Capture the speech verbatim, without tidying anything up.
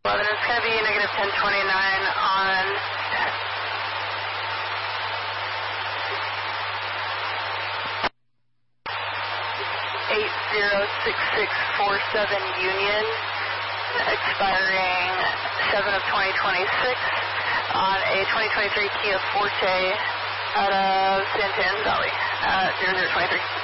eleven, it's going to be negative ten twenty-nine on eight zero six six four seven Union, expiring seven of twenty twenty-six on a twenty twenty-three Kia Forte out of Santan Valley at zero zero twenty-three.